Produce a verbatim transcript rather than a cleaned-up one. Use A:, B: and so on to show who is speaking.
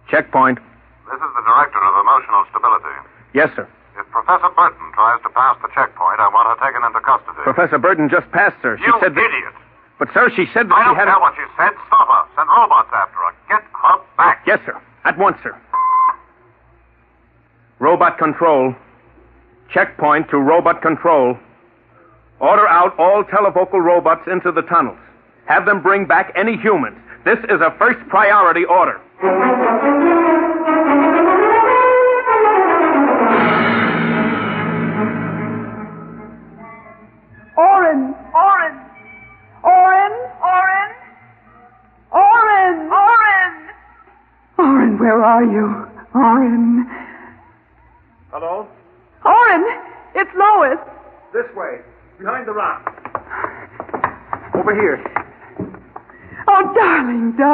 A: Checkpoint.
B: This is the Director of Emotional Stability.
A: Yes, sir.
B: If Professor Burton tries to pass the checkpoint, I want her taken into custody.
A: Professor Burton just passed, sir. She
B: you
A: said that...
B: idiot!
A: But, sir, she said that
B: I
A: she
B: don't
A: had...
B: care
A: a...
B: what she said. Stop her. Send robots after her. Get her back.
A: Yes, sir. At once, sir. Robot control. Checkpoint to robot control. Order out all televocal robots into the tunnels. Have them bring back any humans. This is a first priority order.
C: Oren! Oren! Oren! Oren! Oren! Oren! Oren, where are you? Oren!
A: Hello?
C: Oren! It's Lois!
A: This way. Behind the rock. Over here.
C: Oh, darling, darling.